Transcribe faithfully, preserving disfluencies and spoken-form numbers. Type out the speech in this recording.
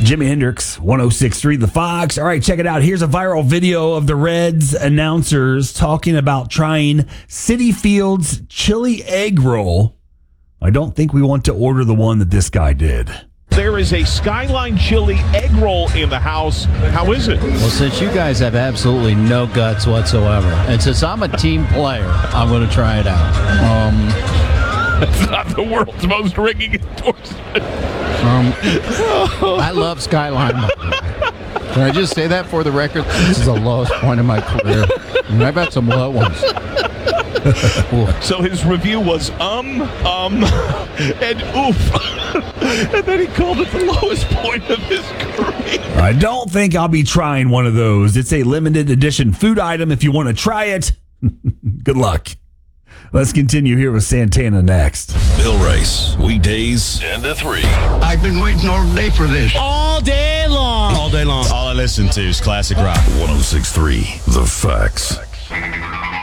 Jimi Hendrix, one oh six point three The Fox. All right, check it out. Here's a viral video of the Reds announcers talking about trying Citi Field's chili egg roll. I don't think we want to order the one that this guy did. There is a Skyline chili egg roll in the house. How is it? Well, since you guys have absolutely no guts whatsoever, and since I'm a team player, I'm going to try it out. Um, That's not the world's most ringing endorsement. um, I love Skyline. Can I just say that for the record? This is the lowest point in my career. And I've had some low ones. So his review was um, um, and oof. And then he called it the lowest point of his career. I don't think I'll be trying one of those. It's a limited edition food item. If you want to try it, good luck. Let's continue here with Santana next. Bill Rice, weekdays ten to three. I've been waiting all day for this. All day long. All day long. All I listen to is classic rock. one oh six point three The Facts.